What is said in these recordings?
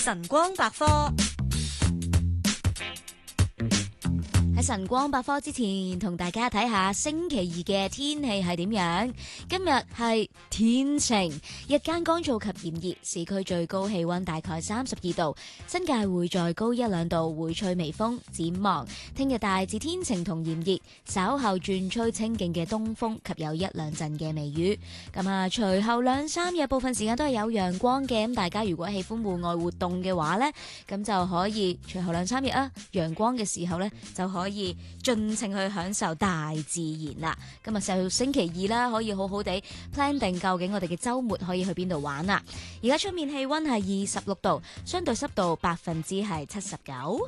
晨光百科。喺晨光百科之前，同大家睇下星期二嘅天氣係點樣。今日係天晴，日間乾燥及炎熱，市區最高氣溫大概32度，新界會再高1-2度，會吹微風。展望聽日大致天晴同炎熱，稍後轉吹清勁嘅東風及有1-2陣嘅微雨。咁啊，隨後2-3日部分時間都係有陽光嘅。咁大家如果喜歡戶外活動嘅話呢，咁就可以隨後2-3日啊，陽光嘅時候呢，就可以盡情去享受大自然啦。今日就星期二啦，可以好好地 plan 定究竟我哋嘅週末可以去邊度玩啦。而家出面氣溫係26度，相對濕度79%。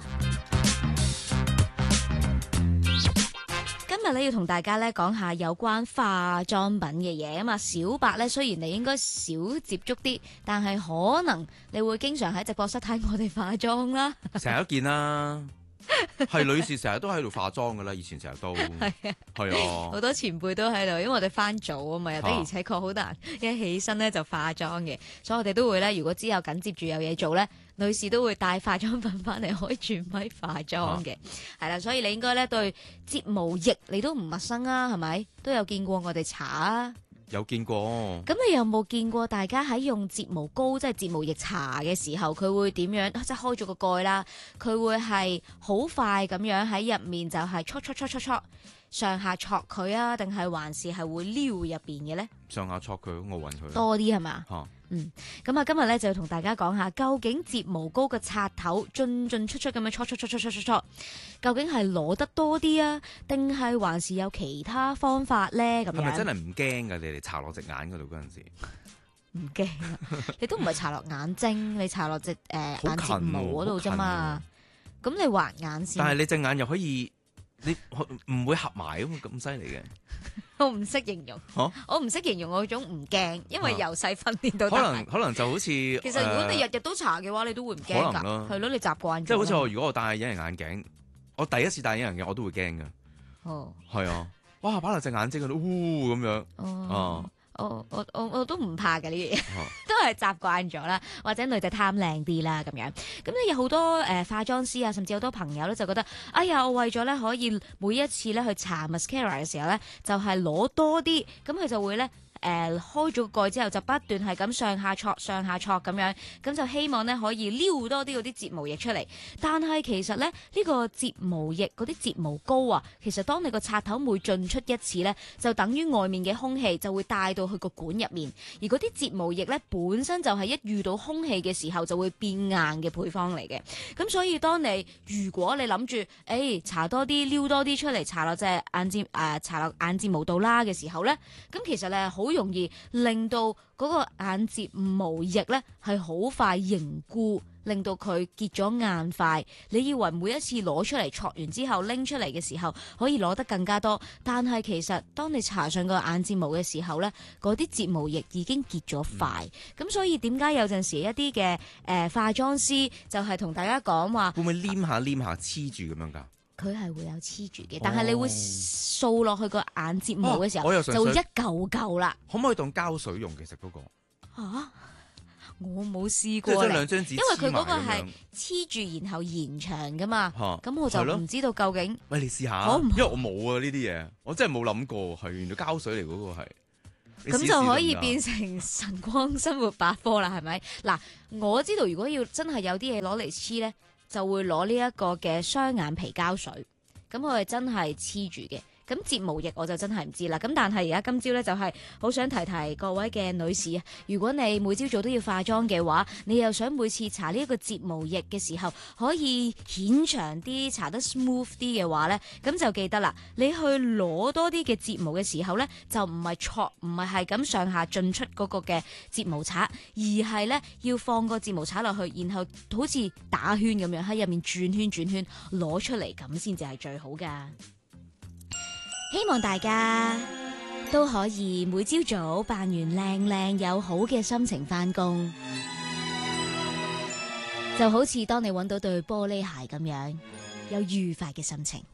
今日咧要同大家咧講下有關化妝品嘅嘢啊嘛。小白咧雖然你應該少接觸啲，但係可能你會經常喺直播室睇我哋化妝啦。 成日都見啦。係女士成日都喺度化妝噶啦，以前成日都係啊， 好多前輩都喺度，因為我哋翻早啊嘛，的而且確好難一起身咧就化妝嘅，所以我哋都會咧，如果之後緊接住有嘢做咧，女士都會帶化妝品翻嚟可以轉咪化妝嘅，係啦，所以你應該咧對睫毛液你都唔陌生啊，係咪？都有見過我哋搽啊。 有見過。 咁你有冇見過大家喺用睫毛膏即係睫毛液搽嘅時候，佢會點樣？即係開咗個蓋啦，佢會係好快咁樣喺入面就係搓上下搓佢啊，定係還是係會撩入邊嘅咧？ 上下搓佢，我搵佢多啲係嘛？咁啊，今日咧就要同大家講下，究竟睫毛膏嘅刷頭進出咁樣搓，究竟係攞得多啲啊，定係還是有其他方法咧？咁樣係咪真係唔驚噶？你哋搽落隻眼嗰度嗰陣時， 唔驚啊！你都唔係搽落眼睛，你搽落隻眼睫毛嗰度啫嘛。咁你畫眼線， 但係你隻眼又可以，你唔會合埋咁犀利嘅。 我唔識形容，我唔識形容我嗰種唔驚，因為由細訓練到大。 可能就好似其實如果你日日都搽嘅話，你都會唔驚㗎。係咯，你習慣咗。 即係好似如果我戴隱形眼鏡，我第一次戴隱形眼鏡我都會驚㗎。哦，係啊，哇！擺落隻眼睛嗰度，咁樣。我都唔怕嘅呢啲嘢，都係習慣咗啦。或者女仔貪靚啲啦咁樣。咁咧有好多化妝師啊，甚至好多朋友咧就覺得，哎呀，我為咗咧可以每一次咧去搽 mascara 嘅時候咧，就係攞多啲，咁佢就會咧。開咗個蓋之後就不斷係咁上下搓咁樣，咁就希望咧可以撩多啲嗰啲睫毛液出嚟。但係其實咧呢個睫毛液嗰啲睫毛膏啊，其實當你個刷頭每進出一次咧，就等於外面嘅空氣就會帶到去個管入面，而嗰啲睫毛液咧本身就係一遇到空氣嘅時候就會變硬嘅配方嚟嘅。咁所以如果你諗住搽多啲撩多啲出嚟搽落隻搽落眼睫毛度啦嘅時候咧，咁其實咧好容易令到嗰個眼睫毛液咧係好快凝固，令到佢結咗硬塊。你以為每一次攞出嚟搓完之後拎出嚟嘅時候可以攞得更加多，但係其實當你搽上個眼睫毛嘅時候咧，嗰啲睫毛液已經結咗塊。咁所以點解有陣時一啲嘅化妝師就係同大家講話， 會唔會黏下黐住咁樣㗎？ 佢係會有黐住嘅，但係你會掃落去個眼睫毛嘅時候，就會一嚿嚿啦。 可唔可以當膠水用？其實嗰個我冇試過。 即係將兩張紙， 因為佢嗰個係黐住然後延長噶嘛。咁我就唔知道究竟。 喂，你試下，因為我冇啊呢啲嘢，我真係冇諗過係原來膠水嚟嗰個係。 咁就可以變成晨光生活百科啦，係咪？嗱，我知道如果要真係有啲嘢攞嚟黐咧，就會攞呢一個嘅雙眼皮膠水，咁佢係真係黐住嘅。咁睫毛液我就真係唔知啦。咁但係而家今朝咧就係好想提提各位嘅女士啊，如果你每朝早都要化妝嘅話，你又想每次搽呢一個睫毛液嘅時候可以顯長啲，搽得 smooth 啲嘅話咧，咁就記得啦，你去攞多啲嘅睫毛嘅時候咧，就唔係搓，唔係咁上下進出嗰個嘅睫毛刷，而係咧要放個睫毛刷落去，然後好似打圈咁樣喺入面轉圈攞出嚟，咁先至係最好噶。希望大家都可以每朝早扮完靚有好嘅心情返工，就好似當你搵到對玻璃鞋咁樣，有愉快嘅心情。